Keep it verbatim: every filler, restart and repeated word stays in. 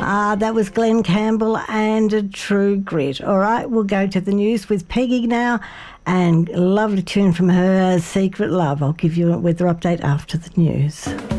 Ah, that was Glenn Campbell and a True Grit. All right, we'll go to the news with Peggy now, and a lovely tune from her, Secret Love. I'll give you a weather update after the news.